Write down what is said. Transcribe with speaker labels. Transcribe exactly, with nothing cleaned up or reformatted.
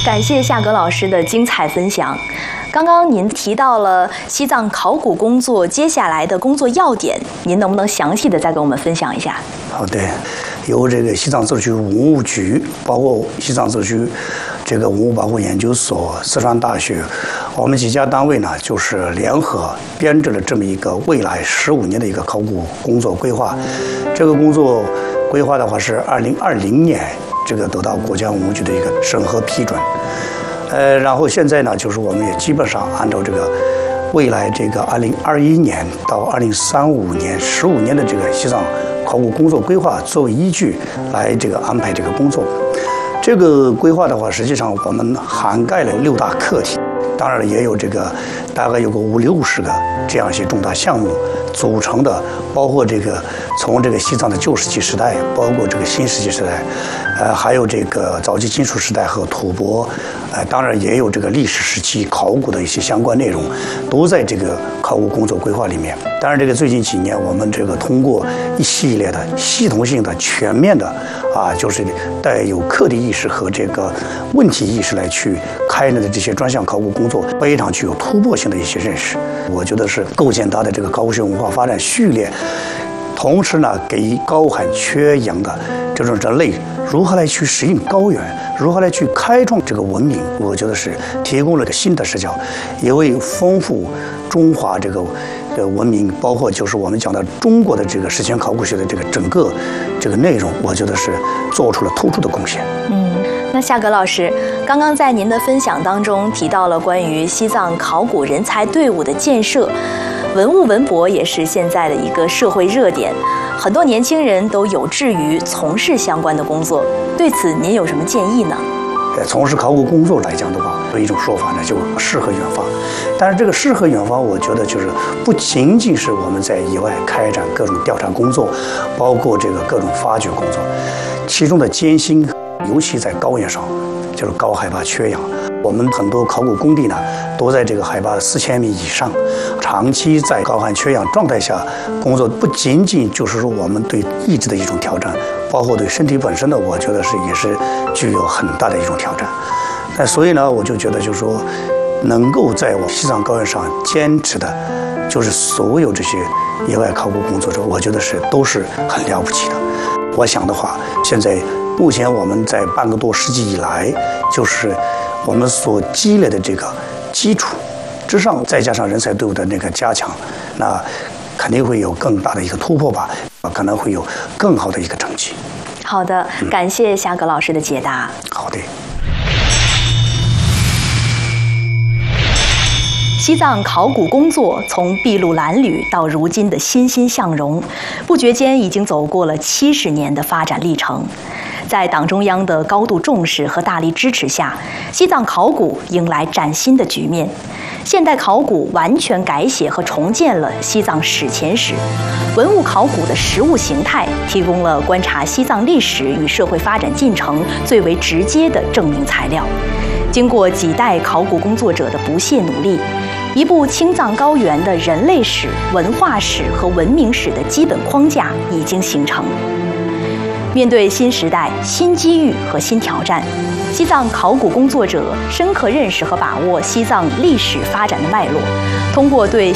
Speaker 1: 感谢夏格老师的精彩分享。刚刚您提到了西藏考古工作接下来的工作要点，您能不能详细的再跟我们分享一下？
Speaker 2: 好的，由这个西藏自治区文物局，包括西藏自治区这个文物保护研究所、四川大学，我们几家单位呢，就是联合编制了这么一个未来十五年的一个考古工作规划。这个工作规划的话是二零二零年这个得到国家文物局的一个审核批准。呃，然后现在呢，就是我们也基本上按照这个未来这个二零二一年到二零三五年十五年的这个西藏考古工作规划作为依据来这个安排这个工作。这个规划的话，实际上我们涵盖了六大课题，当然了，也有这个大概有个五六十个这样一些重大项目组成的，包括这个从这个西藏的旧石器时代，包括这个新石器时代，呃，还有这个早期金属时代和吐蕃，呃，当然也有这个历史时期考古的一些相关内容，都在这个考古工作规划里面。当然，这个最近几年我们这个通过一系列的系统性的、全面的啊，就是带有课题意识和这个问题意识来去开展的这些专项考古工作，非常具有突破性的一些认识。我觉得是构建它的这个考古学文化发展序列，同时呢，给予高寒缺氧的这种人类如何来去适应高原，如何来去开创这个文明，我觉得是提供了一个新的视角，也为丰富中华这个的文明，包括就是我们讲的中国的这个史前考古学的这个整个这个内容，我觉得是做出了突出的贡献。
Speaker 1: 嗯，那夏格老师，刚刚在您的分享当中提到了关于西藏考古人才队伍的建设，文物文博也是现在的一个社会热点，很多年轻人都有志于从事相关的工作，对此您有什么建议呢？
Speaker 2: 呃，从事考古工作来讲的话，有一种说法呢，就诗和远方。但是这个诗和远方，我觉得就是不仅仅是我们在野外开展各种调查工作，包括这个各种发掘工作，其中的艰辛，尤其在高原上，就是高海拔缺氧。我们很多考古工地呢，都在这个海拔四千米以上，长期在高寒缺氧状态下工作，不仅仅就是说我们对意志的一种挑战，包括对身体本身的，我觉得是也是具有很大的一种挑战。那所以呢，我就觉得就是说，能够在我西藏高原上坚持的，就是所有这些野外考古工作者，我觉得是都是很了不起的。我想的话，现在目前我们在半个多世纪以来，就是我们所积累的这个基础之上，再加上人才队伍的那个加强，那肯定会有更大的一个突破吧，可能会有更好的一个成绩。
Speaker 1: 好的，感谢夏格老师的解答。
Speaker 2: 嗯、好的。
Speaker 1: 西藏考古工作从筚路蓝缕到如今的欣欣向荣，不觉间已经走过了七十年的发展历程。在党中央的高度重视和大力支持下，西藏考古迎来崭新的局面。现代考古完全改写和重建了西藏史前史，文物考古的实物形态提供了观察西藏历史与社会发展进程最为直接的证明材料。经过几代考古工作者的不懈努力，一部青藏高原的人类史、文化史和文明史的基本框架已经形成。面对新时代、新机遇和新挑战，西藏考古工作者深刻认识和把握西藏历史发展的脉络，通过对